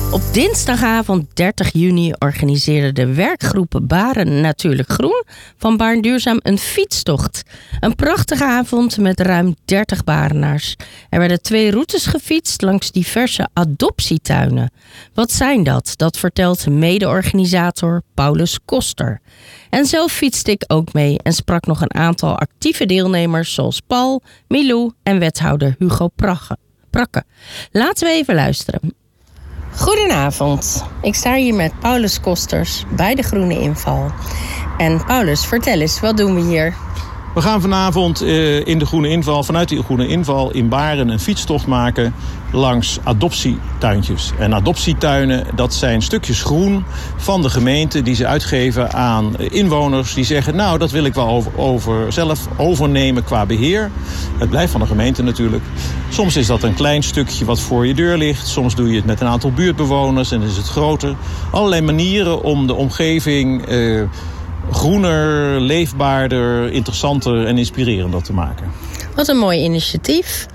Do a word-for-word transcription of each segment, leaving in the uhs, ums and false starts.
Op dinsdagavond dertig juni organiseerde de werkgroep Baren Natuurlijk Groen van Baarn Duurzaam een fietstocht. Een prachtige avond met ruim dertig Barenaars. Er werden twee routes gefietst langs diverse adoptietuinen. Wat zijn dat? Dat vertelt mede-organisator Paulus Koster. En zelf fietste ik ook mee en sprak nog een aantal actieve deelnemers zoals Paul, Milou en wethouder Hugo Prakke. Laten we even luisteren. Goedenavond. Ik sta hier met Paulus Kosters bij de Groene Inval. En Paulus, vertel eens, wat doen we hier? We gaan vanavond uh, in de Groene Inval, vanuit die Groene Inval in Baren een fietstocht maken langs adoptietuintjes. En adoptietuinen, dat zijn stukjes groen van de gemeente die ze uitgeven aan inwoners die zeggen, nou, dat wil ik wel over, over, zelf overnemen qua beheer. Het blijft van de gemeente natuurlijk. Soms is dat een klein stukje wat voor je deur ligt. Soms doe je het met een aantal buurtbewoners en is het groter. Allerlei manieren om de omgeving Uh, groener, leefbaarder, interessanter en inspirerender te maken. Wat een mooi initiatief.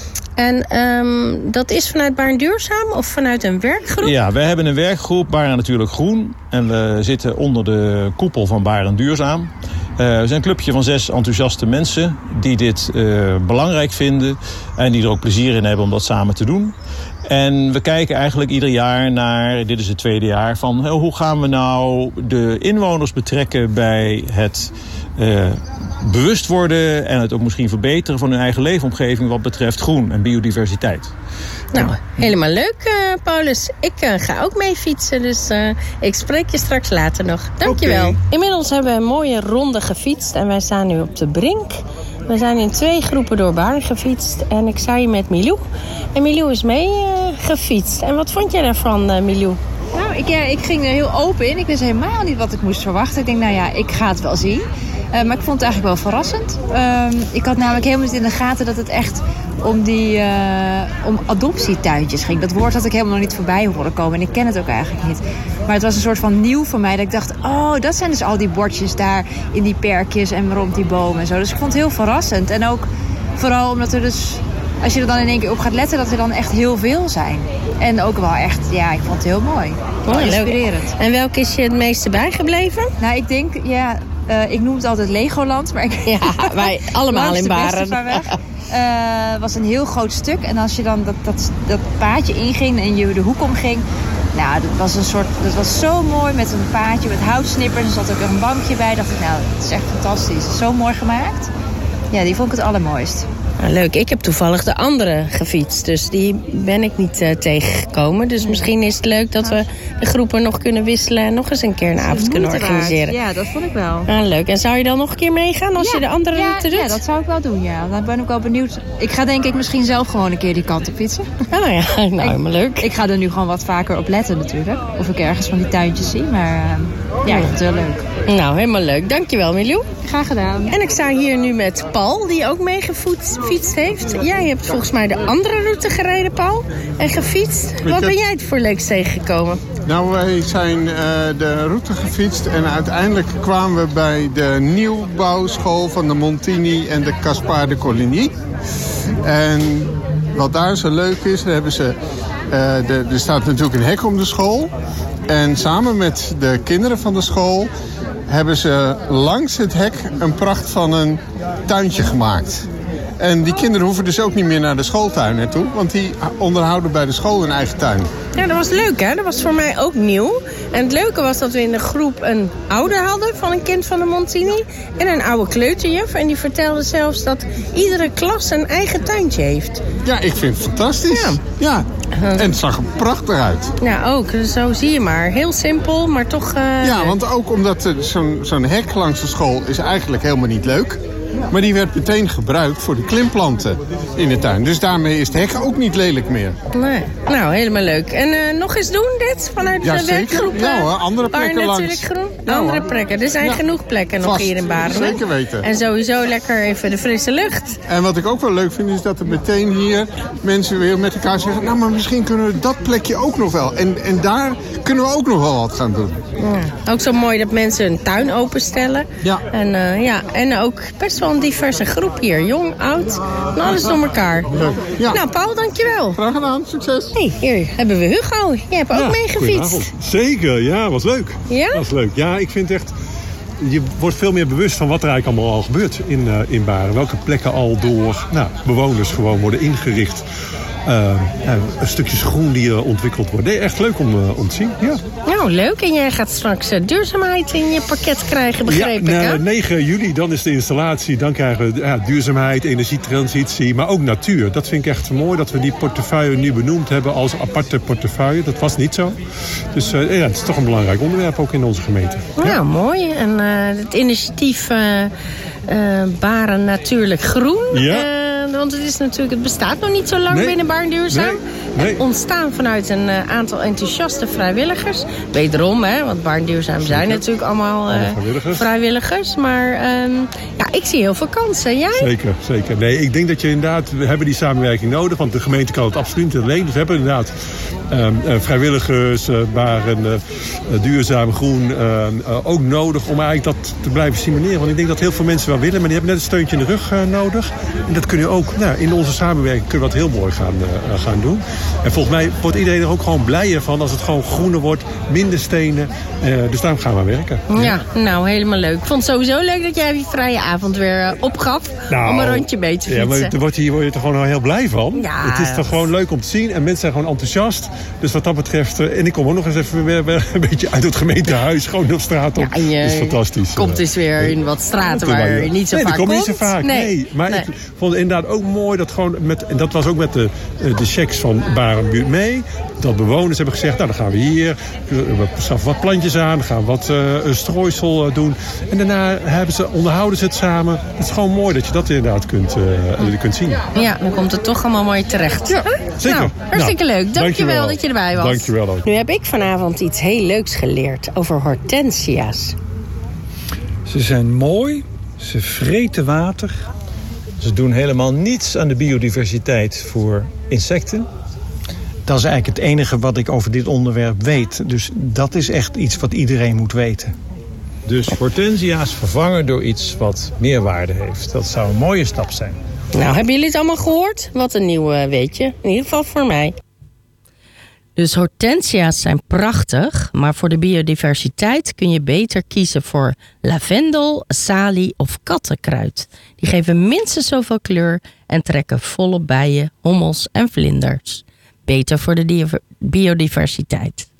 En um, dat is vanuit Baarn Duurzaam of vanuit een werkgroep? Ja, wij hebben een werkgroep, Baarn Natuurlijk Groen. En we zitten onder de koepel van Baarn Duurzaam. Uh, we zijn een clubje van zes enthousiaste mensen die dit uh, belangrijk vinden en die er ook plezier in hebben om dat samen te doen. En we kijken eigenlijk ieder jaar naar, dit is het tweede jaar, van hoe gaan we nou de inwoners betrekken bij het uh, bewust worden en het ook misschien verbeteren van hun eigen leefomgeving wat betreft groen en biodiversiteit. Nou, helemaal leuk, uh, Paulus. Ik uh, ga ook mee fietsen, dus uh, ik spreek je straks later nog. Dankjewel. Okay. Inmiddels hebben we een mooie ronde gefietst en wij staan nu op de brink. We zijn in twee groepen door Baarn gefietst en ik sta hier met Milou. En Milou is mee uh, gefietst. En wat vond jij daarvan, uh, Milou? Nou, ik, ja, ik ging er heel open in. Ik wist helemaal niet wat ik moest verwachten. Ik denk, nou ja, ik ga het wel zien. Uh, maar ik vond het eigenlijk wel verrassend. Uh, ik had namelijk helemaal niet in de gaten dat het echt om die uh, om adoptietuintjes ging. Dat woord had ik helemaal nog niet voorbij horen komen. En ik ken het ook eigenlijk niet. Maar het was een soort van nieuw voor mij. Dat ik dacht, oh, dat zijn dus al die bordjes daar in die perkjes en rond die bomen en zo. Dus ik vond het heel verrassend. En ook vooral omdat er dus, als je er dan in één keer op gaat letten, dat er dan echt heel veel zijn. En ook wel echt, ja, ik vond het heel mooi. Oh, inspirerend. Leuk. En welke is je het meeste bijgebleven? Nou, ik denk, ja, uh, ik noem het altijd Legoland. Maar ik, ja, wij allemaal in Baren. Het uh, was een heel groot stuk. En als je dan dat, dat, dat paadje inging en je de hoek omging, nou, dat was een soort, dat was zo mooi met een paadje met houtsnippers. Er zat ook een bankje bij. Dacht ik, nou, het is echt fantastisch. Zo mooi gemaakt. Ja, die vond ik het allermooist. Nou, leuk. Ik heb toevallig de andere gefietst. Dus die ben ik niet uh, tegengekomen. Dus misschien is het leuk dat we de groepen nog kunnen wisselen en nog eens een keer een avond kunnen organiseren. Ja, dat vond ik wel. Ah, leuk. En zou je dan nog een keer meegaan als ja, je de andere ja, route doet? Ja, dat zou ik wel doen, ja. Dan ben ik wel benieuwd. Ik ga denk ik misschien zelf gewoon een keer die kant op fietsen. Oh ja, nou, helemaal leuk. Ik ga er nu gewoon wat vaker op letten natuurlijk. Of ik ergens van die tuintjes zie. Maar uh, ja, ik vind het wel leuk. Nou, helemaal leuk. Dankjewel, Milou. Graag gedaan. En ik sta hier nu met Paul, die ook meegefietst heeft. Jij hebt volgens mij de andere route gereden, Paul. En gefietst. Wat ben jij het voor leuks tegengekomen? Nou, wij zijn uh, de route gefietst. En uiteindelijk kwamen we bij de nieuwbouwschool van de Montini en de Caspar de Coligny. En wat daar zo leuk is, hebben ze, uh, de, er staat natuurlijk een hek om de school. En samen met de kinderen van de school hebben ze langs het hek een pracht van een tuintje gemaakt. En die kinderen hoeven dus ook niet meer naar de schooltuin naartoe, want die onderhouden bij de school hun eigen tuin. Ja, dat was leuk, hè? Dat was voor mij ook nieuw. En het leuke was dat we in de groep een ouder hadden van een kind van de Montini en een oude kleuterjuf. En die vertelde zelfs dat iedere klas een eigen tuintje heeft. Ja, ik vind het fantastisch. Ja. ja. En het zag er prachtig uit. Ja, ook. Zo zie je maar. Heel simpel, maar toch Uh, ja, want ook omdat zo'n, zo'n hek langs de school is eigenlijk helemaal niet leuk. Maar die werd meteen gebruikt voor de klimplanten in de tuin. Dus daarmee is het hek ook niet lelijk meer. Nee. Nou, helemaal leuk. En uh, nog eens doen dit vanuit ja, de werkgroep? Ja hoor, andere plekken langs. Natuurlijk groen. Ja, andere hoor. plekken. Er zijn ja. genoeg plekken nog Vast. hier in Baren. Zeker weten. En sowieso lekker even de frisse lucht. En wat ik ook wel leuk vind is dat er meteen hier mensen weer met elkaar zeggen, nou, maar misschien kunnen we dat plekje ook nog wel. En, en daar kunnen we ook nog wel wat gaan doen. Ja. Ook zo mooi dat mensen hun tuin openstellen. Ja. En, uh, ja. en ook best wel een diverse groep hier. Jong, oud, en alles door elkaar. Leuk. Ja. Nou, Paul, dankjewel. Graag gedaan. Succes. hey, hier hebben we Hugo. Jij hebt ook Ja, mee goedenavond. gefietst. Zeker, ja, was leuk. Ja? Was leuk. Ja, ik vind echt... Je wordt veel meer bewust van wat er eigenlijk allemaal al gebeurt in, uh, in Baren. Welke plekken al door nou, bewoners gewoon worden ingericht. Uh, uh, een stukjes groen die uh, ontwikkeld wordt. Nee, echt leuk om, uh, om te zien. Ja. Nou, leuk. En jij gaat straks uh, duurzaamheid in je pakket krijgen, begreep ja, ik, hè? negen juli, dan is de installatie. Dan krijgen we ja, duurzaamheid, energietransitie, maar ook natuur. Dat vind ik echt mooi dat we die portefeuille nu benoemd hebben als aparte portefeuille. Dat was niet zo. Dus uh, ja, het is toch een belangrijk onderwerp ook in onze gemeente. Nou, ja. Mooi. En uh, het initiatief uh, uh, Baren Natuurlijk Groen. Ja. Uh, want het is natuurlijk, het bestaat nog niet zo lang Nee. binnen Baarn Duurzaam. Nee. Nee. Het ontstaan vanuit een uh, aantal enthousiaste vrijwilligers. Wederom, hè, want Baarn Duurzaam zijn natuurlijk allemaal, uh, Allemaal vrijwilligers. vrijwilligers. Maar um, ja, ik zie heel veel kansen. Jij? Zeker, zeker. Nee, ik denk dat je inderdaad, we hebben die samenwerking nodig, want de gemeente kan het absoluut niet alleen. Dus we hebben inderdaad um, uh, vrijwilligers, uh, Baren, uh, uh, duurzaam, groen, uh, uh, ook nodig om eigenlijk dat te blijven stimuleren. Want ik denk dat heel veel mensen wel willen, maar die hebben net een steuntje in de rug uh, nodig. En dat kun je ook, nou, in onze samenwerking kunnen we dat heel mooi gaan, uh, gaan doen. En volgens mij wordt iedereen er ook gewoon blijer van als het gewoon groener wordt, minder stenen. Uh, dus daarom gaan we werken. Ja, ja, nou helemaal leuk. Ik vond het sowieso leuk dat jij die vrije avond weer uh, opgaf nou, om een rondje mee te fietsen. Ja, maar word je, hier word je toch gewoon heel blij van. Ja, het is toch gewoon leuk om te zien en mensen zijn gewoon enthousiast. Dus wat dat betreft, uh, en ik kom ook nog eens even weer, weer een beetje uit het gemeentehuis, gewoon op straat op. Ja, en je dat is fantastisch. Komt dus weer in wat straten waar je niet zo nee, vaak komt. Nee, dat komt niet zo vaak. Nee. nee. Maar nee. ik vond het inderdaad ook mooi dat gewoon met, en dat was ook met de, de checks van Barenbuurt mee, dat bewoners hebben gezegd, nou dan gaan we hier, we schaffen wat plantjes aan, gaan we wat uh, strooisel uh, doen. En daarna hebben ze, onderhouden ze het samen. Het is gewoon mooi dat je dat inderdaad kunt, uh, kunt zien. Ja, dan komt het toch allemaal mooi terecht. Ja, zeker. Nou, hartstikke nou, leuk. Dankjewel, dankjewel dat je erbij was. Dankjewel ook. Nu heb ik vanavond iets heel leuks geleerd over hortensia's. Ze zijn mooi, ze vreten water. Ze doen helemaal niets aan de biodiversiteit voor insecten. Dat is eigenlijk het enige wat ik over dit onderwerp weet. Dus dat is echt iets wat iedereen moet weten. Dus hortensia's vervangen door iets wat meer waarde heeft. Dat zou een mooie stap zijn. Nou, hebben jullie het allemaal gehoord? Wat een nieuw uh, weetje. In ieder geval voor mij. Dus hortensia's zijn prachtig, maar voor de biodiversiteit kun je beter kiezen voor lavendel, salie of kattenkruid. Die geven minstens zoveel kleur en trekken volop bijen, hommels en vlinders. Beter voor de biodiversiteit.